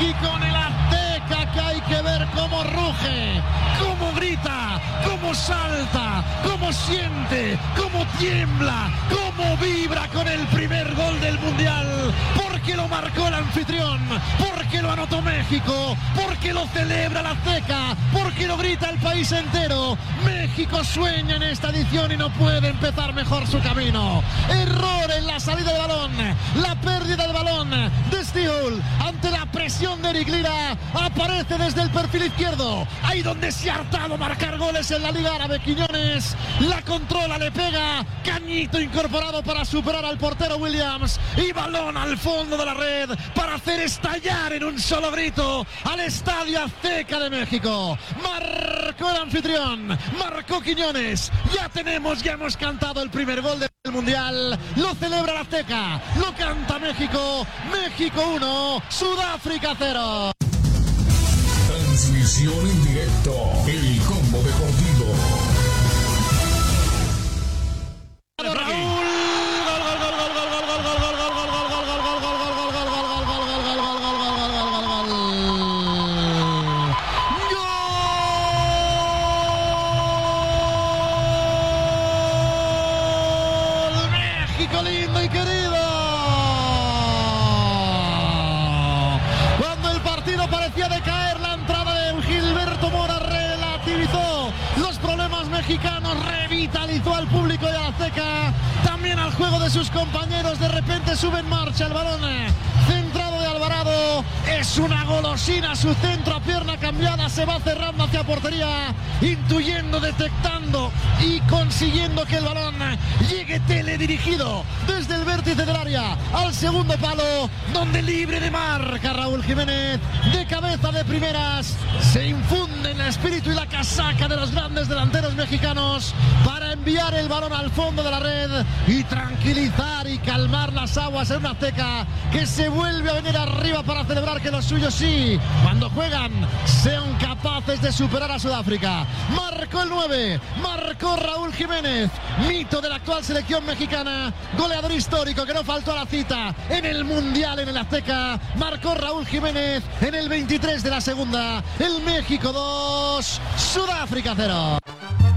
México en el Azteca, que hay que ver cómo ruge, cómo grita, cómo salta, cómo siente, cómo tiembla, cómo vibra con el primer gol del Mundial, porque lo marcó el anfitrión, porque lo anotó México, porque lo celebra la Azteca, porque lo grita el país entero. México sueña en esta edición y no puede empezar mejor su camino. Error en la salida del balón, la pérdida del balón de Steel ante la presión de Eric Lira. Aparece desde el perfil izquierdo, ahí donde se ha hartado marcar goles en la Liga Árabe. Quiñones la controla, le pega, cañito incorporado para superar al portero Williams, y balón al fondo de la red para hacer estallar en un solo grito al Estadio Azteca de México. Marcó el anfitrión, marcó Quiñones. Ya hemos cantado el primer gol del Mundial. Lo celebra la Azteca, lo canta México. México 1, Sudáfrica 0. Transmisión en directo, El Combo Deportivo. Raúl. Lindo y querido. Cuando el partido parecía decaer, la entrada de Gilberto Mora relativizó los problemas mexicanos, revitalizó al público de Azteca, también al juego de sus compañeros. De repente sube en marcha el balón centrado de Alvarado, es una golosina, su centro a pierna cambiada, se va cerrando hacia portería, intuyendo, detectando y consiguiendo que el balón llegue teledirigido desde el vértice del área al segundo palo, donde libre de marca Raúl Jiménez, de cabeza, de primeras, se infunde en el espíritu y la casaca de los grandes delanteros mexicanos para enviar el balón al fondo de la red y tranquilizar y calmar las aguas en una Azteca que se vuelve a venir arriba para celebrar que los suyos sí, cuando juegan, sean capaces de superar a Sudáfrica. Marcó el 9, marcó Raúl Jiménez, mito de la actual selección mexicana, goleador histórico que no faltó a la cita en el Mundial en el Azteca. Marcó Raúl Jiménez en el 23 de la segunda. El México 2, Sudáfrica 0.